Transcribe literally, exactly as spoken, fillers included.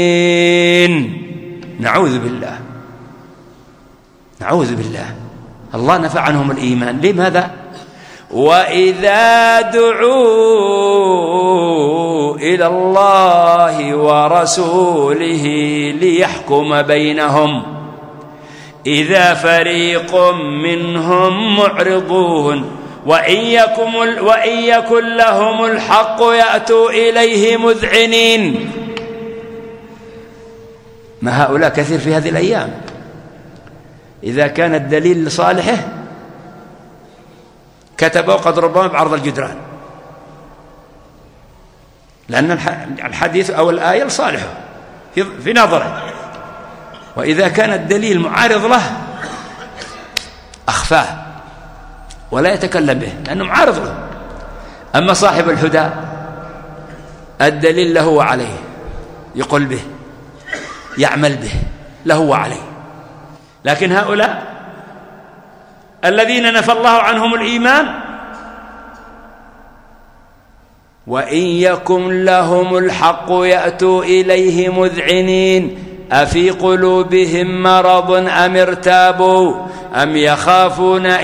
نعوذ بالله نعوذ بالله. الله نفى عنهم الإيمان. لماذا؟ وإذا دعوا إلى الله ورسوله ليحكم بينهم إذا فريق منهم معرضون وإن يكن, وإن يكن لهم الحق يأتوا إليه مذعنين. ما هؤلاء كثير في هذه الأيام. إذا كان الدليل لصالحه كتبوا قد ربما بعرض الجدران، لأن الحديث أو الآية لصالحه في نظره، وإذا كان الدليل معارض له أخفاه ولا يتكلم به لأنه معارض له. أما صاحب الهدى الدليل له وعليه، يقول به يعمل به له وعليه. لكن هؤلاء الذين نفى الله عنهم الإيمان وإن يكن لهم الحق يأتوا إليه مذعنين أفي قلوبهم مرض أم ارتابوا أم يخافون